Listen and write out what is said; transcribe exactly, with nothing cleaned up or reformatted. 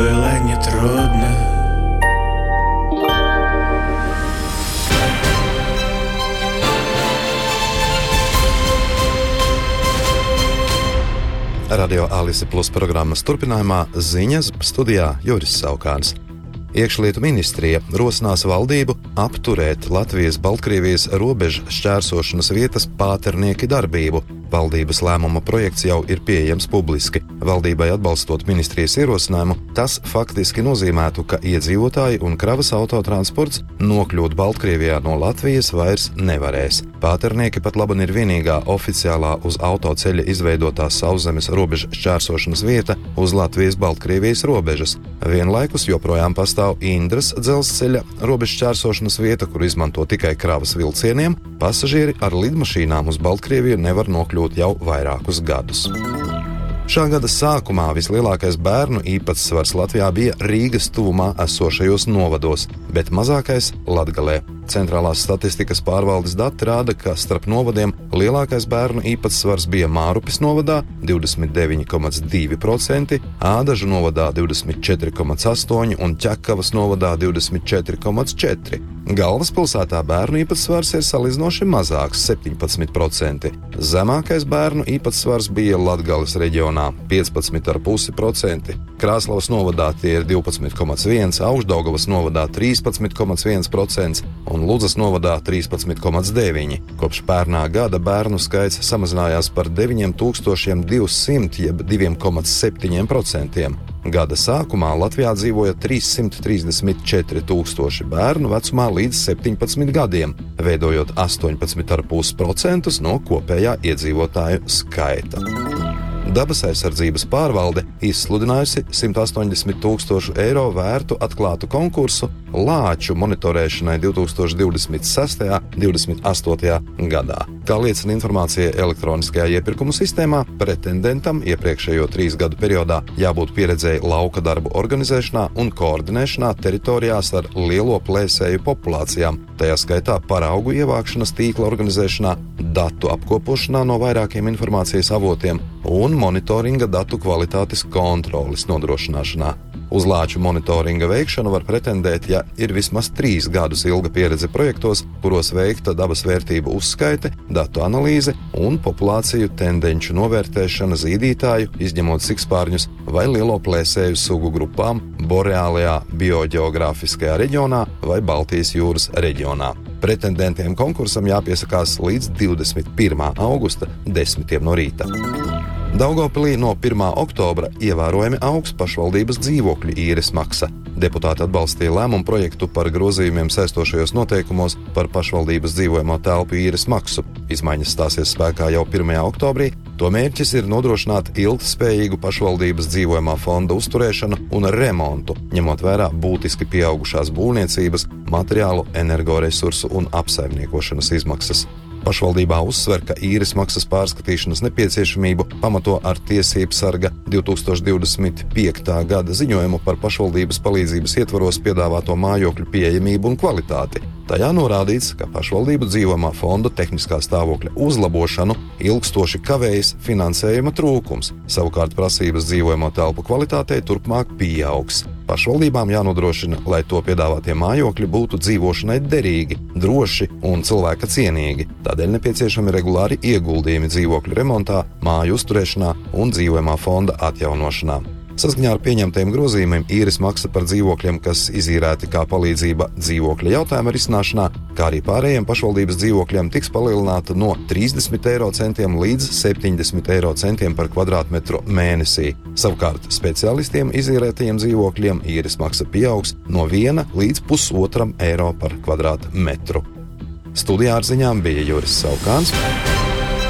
было нетрудно. Radio Alise Plus programmas turpinājumā ziņas studijā Juris Saukāns. Iekšlietu ministrija rosinās valdību apturēt Latvijas-Baltkrievijas robežu šķērsošanas vietas pāternieki darbību. Valdības lēmuma projekts jau ir pieejams publiski. Valdībai atbalstot ministrijas ierosinājumu, tas faktiski nozīmētu, ka iedzīvotāji un kravas autotransports nokļūt Baltkrievijā no Latvijas vairs nevarēs. Pāternieki pat laban ir vienīgā oficiālā uz autoceļa izveidotā sauszemes robežu šķērsošanas vieta uz Latvijas-Baltkrievijas robežas. Vienlaikus joprojām pastāv Indras dzelzceļa robežu šķērsošanas vieta, kur izmanto tikai kravas vilcieniem. Pasažieri ar lidmašīnām uz Baltkrieviju nevar nokļūt jau vairākus gadus. Šā gada sākumā vislielākais bērnu īpatsvars Latvijā bija Rīgas tuvumā esošajos novados, bet mazākais Latgalē. Centrālās statistikas pārvaldes dati rāda, ka starp novadiem lielākais bērnu īpatsvars bija Mārupes novadā divdesmit deviņi komats divi procenti, Ādažu novadā divdesmit četri komats astoņi un Ķekavas novadā divdesmit četri komats četri. Galvaspilsētā bērnu īpatsvars ir salīdzinoši mazāks – septiņpadsmit procenti. Zemākais bērnu īpatsvars bija Latgales reģionā – piecpadsmit komats pieci procenti. Krāslavas novadā tie ir divpadsmit komats viens, Augšdaugavas novadā trīspadsmit komats viens procents un Ludzas novadā trīspadsmit komats deviņi. Kopš pērnā gada bērnu skaits samazinājās par deviņi tūkstoši divsimt, jeb divi komats septiņi procenti. Gada sākumā Latvijā dzīvoja trīssimt trīsdesmit četri tūkstoši bērnu vecumā līdz septiņpadsmit gadiem, veidojot astoņpadsmit komats pieci procenti no kopējā iedzīvotāju skaita. Dabas aizsardzības pārvalde izsludinājusi simt astoņdesmit tūkstošu eiro vērtu atklātu konkursu lāču monitorēšanai divi tūkstoši divdesmit sestajā un divdesmit astotajā gadā. Kā liecina informācija elektroniskajā iepirkumu sistēmā, pretendentam iepriekšējo trīs gadu periodā jābūt pieredzēji lauka darbu organizēšanā un koordinēšanā teritorijās ar lielo plēsēju populācijām, tajā skaitā paraugu ievākšanas tīkla organizēšanā, datu apkopošanā no vairākiem informācijas avotiem un monitoringa datu kvalitātes kontroles nodrošināšanā. Uz lāču monitoringa veikšanu var pretendēt, ja ir vismaz trīs gadus ilga pieredze projektos, kuros veikta dabas vērtību uzskaite, datu analīze un populāciju tendenču novērtēšana zīdītāju, izņemot sikspārņus vai lielo plēsēju sugu grupām boreālajā bioģeogrāfiskajā reģionā vai Baltijas jūras reģionā. Pretendentiem konkursam jāpiesakās līdz divdesmit pirmā augusta desmitiem no rīta. Daugavpilī no pirmā oktobra ievērojami augs pašvaldības dzīvokļu īres maksa. Deputāti atbalstīja lēmumu projektu par grozījumiem saistošajos noteikumos par pašvaldības dzīvojamo telpu īres maksu. Izmaiņas stāsies spēkā jau pirmajā oktobrī. To mērķis ir nodrošināt ilgtspējīgu pašvaldības dzīvojamā fonda uzturēšanu un remontu, ņemot vērā būtiski pieaugušās būvniecības, materiālu, energoresursu un apsaimniekošanas izmaksas. Pašvaldībā uzsver, ka īres maksas pārskatīšanas nepieciešamību pamato ar Tiesību sarga divi tūkstoši divdesmit piekta gada ziņojumu par pašvaldības palīdzības ietvaros piedāvāto mājokļu pieejamību un kvalitāti. Tajā norādīts, ka pašvaldību dzīvojamā fonda tehniskā stāvokļa uzlabošanu ilgstoši kavējas finansējuma trūkums, savukārt prasības dzīvojamo telpu kvalitātei turpmāk pieaugs. Pašvaldībām jānodrošina, lai to piedāvātie mājokļi būtu dzīvošanai derīgi, droši un cilvēka cienīgi. Tādēļ nepieciešami regulāri ieguldījumi dzīvokļu remontā, māju uzturēšanā un dzīvojamā fonda atjaunošanā. Saskaņā ar pieņemtajiem grozījumiem īres maksa par dzīvokļiem, kas izīrēti kā palīdzība dzīvokļa jautājuma risināšanā, kā arī pārējiem pašvaldības dzīvokļiem, tiks palielināta no trīsdesmit eiro centiem līdz septiņdesmit eiro centiem par kvadrātmetru mēnesī. Savukārt speciālistiem izīrētajiem dzīvokļiem īres maksa pieaugs no viena līdz pusotram eiro par kvadrātmetru. Studijā ar ziņām bija Juris Saukāns.